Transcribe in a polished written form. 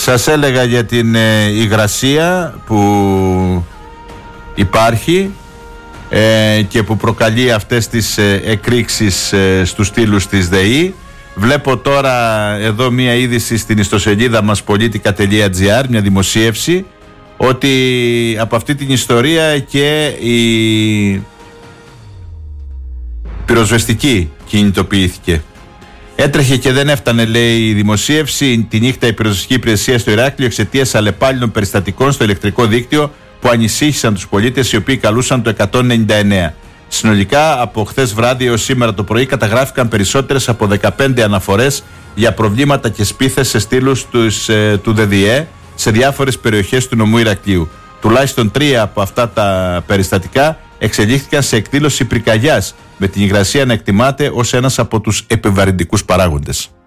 Σας έλεγα για την υγρασία που υπάρχει και που προκαλεί αυτές τις εκρήξεις στους στήλους της ΔΕΗ. Βλέπω τώρα εδώ μία είδηση στην ιστοσελίδα μας politica.gr, μια δημοσίευση, ότι από αυτή την ιστορία και η πυροσβεστική κινητοποιήθηκε. Έτρεχε και δεν έφτανε, λέει η δημοσίευση, τη νύχτα η πυροσβεστική υπηρεσία στο Ηράκλειο εξαιτίας αλλεπάλληλων περιστατικών στο ηλεκτρικό δίκτυο που ανησύχησαν τους πολίτες, οι οποίοι καλούσαν το 199. Συνολικά από χθες βράδυ έως σήμερα το πρωί καταγράφηκαν περισσότερες από 15 αναφορές για προβλήματα και σπίθες σε στήλους του ΔΔΕ σε διάφορες περιοχές του νομού Ηρακλείου. Τουλάχιστον 3 από αυτά τα περιστατικά εξελίχθηκαν σε εκδήλωση πυρκαγιάς, με την υγρασία να εκτιμάται ως ένας από τους επιβαρυντικούς παράγοντες.